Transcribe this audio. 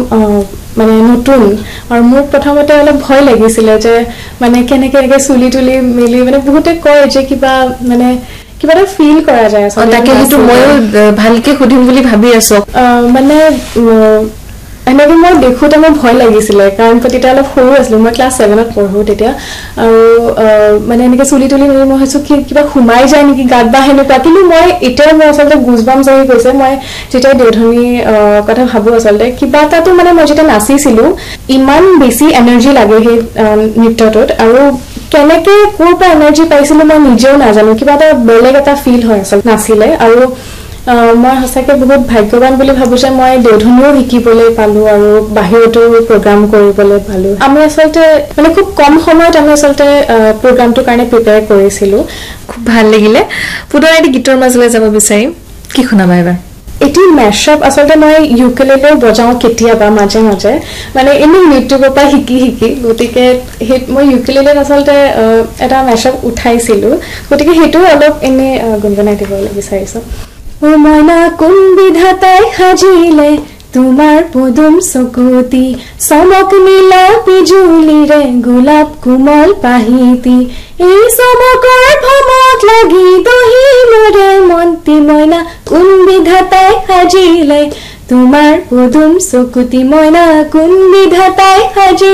মানে নতুন আৰু মোৰ প্ৰথমতে অলপ ভয় লাগিছিলে যে মানে কেনেকে চুলি তুলি মিলি মানে বহুতে কয় যে কিবা মানে কিবা এটা ফিল কৰা যায় আছে তাকে হেতু মই ভালকে খুদিম বুলি ভাবি আছো মানে এনেকৈ মই দেখোতে মোৰ ভয় লাগিছিলে কাৰণ তেতিয়া অলপ সৰু আছিলো মই ক্লাছ 7ত পঢ়ো তেতিয়া আৰু মানে এনেকৈ চুলি তুলি মিলি মই ভাবিছো কিবা সোমাই যায় নেকি গাত বা সেনেকুৱা কিন্তু মই এতিয়াও মই আচলতে গুজবাম্পছ আহি গৈছে মই যেতিয়া দেউধনী কথা ভাবো আচলতে কিবা এটাতো মানে মই যেতিয়া নাচিছিলো ইমান বেছি এনাৰ্জি লাগে সেই নৃত্যটোত আৰু কেনেকে ক'ৰ পৰা এনাৰ্জি পাইছিলো মই নিজেও নাজানো কিবা এটা বেলেগ এটা ফিল হয় আচলতে নাচিলে আৰু মই সঁচাকে বহুত ভাগ্যৱান বুলি ভাবো যে মই দেউধনীও শিকিবলৈ পালো আৰু বাহিৰতো প্ৰগ্ৰাম কৰিবলৈ পালো আমি আচলতে মানে খুব কম সময়ত আমি আচলতে প্ৰগ্ৰামটোৰ কাৰণে প্ৰিপেয়াৰ কৰিছিলো খুব ভাল লাগিলে পুনৰ এটি গীতৰ মাজলৈ যাব বিচাৰিম কি শুনাবা এবাৰ এটি মেশআপ আচলতে মই ইউকেলেলে বজাও কেতিয়াবা মাজে মাজে মানে এনেই ইউটিউবৰ পৰা শিকি গতিকে মই ইউকেলেলে আচলতে এটা মেশআপ উঠাইছিলো গতিকে সেইটো অলপ এনে গুণগুণাই দিবলৈ বিচাৰিছো ও মইনা কোন বিধাতাই সাজিলে তোমাৰ পদুম চকুতি চমক নীলা বিজুলিৰে গোলাপ কোমল পাহিতি এই চমকৰ ভমক লাগি দহিলৰে মন্তি মইনা কোন বিধাতাই সাজিলে তোমাৰ পদুম চকুতি মইনা কোন বিধাতাই সাজি